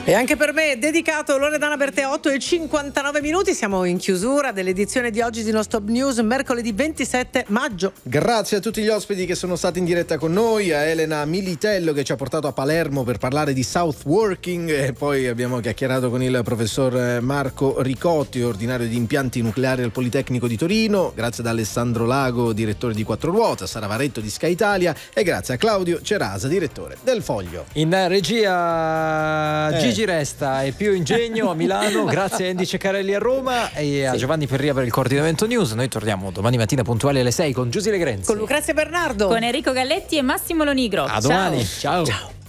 E anche per me è dedicato Loredana Bertè, 8:59. Siamo in chiusura dell'edizione di oggi di Non Stop News, mercoledì 27 maggio. Grazie a tutti gli ospiti che sono stati in diretta con noi, a Elena Militello che ci ha portato a Palermo per parlare di Southworking, e poi abbiamo chiacchierato con il professor Marco Ricotti, ordinario di impianti nucleari al Politecnico di Torino. Grazie ad Alessandro Lago, direttore di Quattro Ruote, a Sara Varetto di Sky Italia, e grazie a Claudio Cerasa, direttore del Foglio. In regia Gigi Resta e Pio Ingegno a Milano, grazie a Andy Ceccarelli a Roma e a Giovanni Perria per il coordinamento news. Noi torniamo domani mattina puntuali alle 6 con Giusy Legrenzi, con Lucrezia Bernardo, con Enrico Galletti e Massimo Lonigro. A domani, ciao.